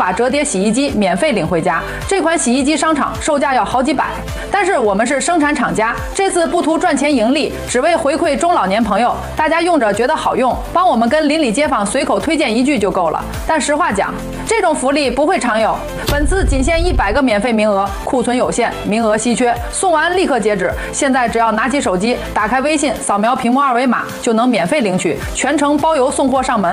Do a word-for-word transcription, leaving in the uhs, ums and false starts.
把折叠洗衣机免费领回家。这款洗衣机商场售价要好几百，但是我们是生产厂家，这次不图赚钱盈利，只为回馈中老年朋友，大家用着觉得好用，帮我们跟邻里街坊随口推荐一句就够了。但实话讲，这种福利不会常有，本次仅限一百个免费名额，库存有限，名额稀缺，送完立刻截止。现在只要拿起手机，打开微信，扫描屏幕二维码就能免费领取，全程包邮送货上门。